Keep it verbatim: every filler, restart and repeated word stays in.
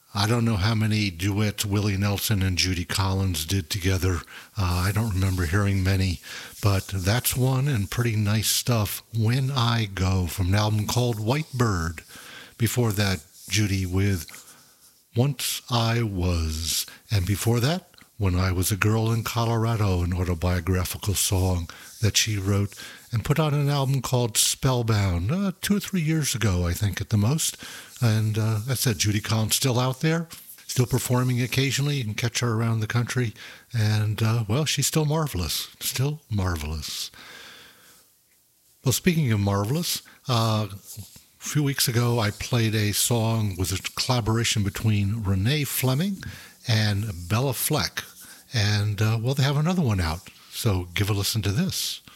I don't know how many duets Willie Nelson and Judy Collins did together. Uh, I don't remember hearing many, but that's one and pretty nice stuff. When I Go from an album called White Bird. Before that, Judy with Once I Was. And before that, When I Was a Girl in Colorado, an autobiographical song that she wrote and put on an album called Spellbound, uh, two or three years ago, I think, at the most. And uh, that's it. Judy Collins still out there, still performing occasionally. You can catch her around the country. And, uh, well, she's still marvelous, still marvelous. Well, speaking of marvelous, uh, a few weeks ago I played a song with a collaboration between Renee Fleming and Bella Fleck. And, uh, well, they have another one out. So give a listen to this.